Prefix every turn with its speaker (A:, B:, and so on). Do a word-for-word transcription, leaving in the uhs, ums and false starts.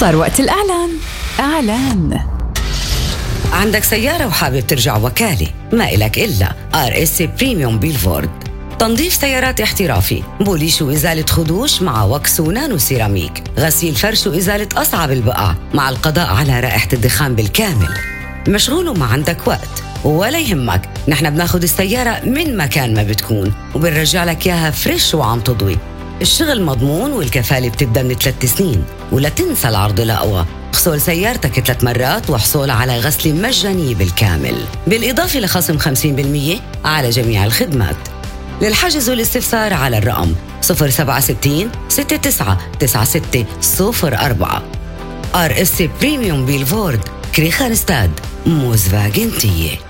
A: صار وقت الإعلان. إعلان.
B: عندك سيارة وحابب ترجع وكالة؟ ما إلك إلا آر إس بريميوم بيلفورد، تنظيف سيارات احترافي، بوليش وإزالة خدوش مع وكس ونانو سيراميك، غسيل فرش وإزالة أصعب البقع مع القضاء على رائحة الدخان بالكامل. مشغول وما عندك وقت؟ ولا يهمك، نحن بناخد السيارة من مكان ما بتكون وبنرجع لك إياها فريش وعم تضوي. الشغل مضمون والكفالة بتبدأ من ثلاث سنين، ولا تنسى العرض الأقوى، اغسل سيارتك ثلاث مرات وحصول على غسل مجاني بالكامل، بالإضافة لخصم خمسين بالمية على جميع الخدمات. للحجز والاستفسار على الرقم صفر سبعة ستين ستة تسعة تسعة ستة صفر أربعة. آر إس بريميوم بيلفورد، كريخانستاد، موزفاجنتية.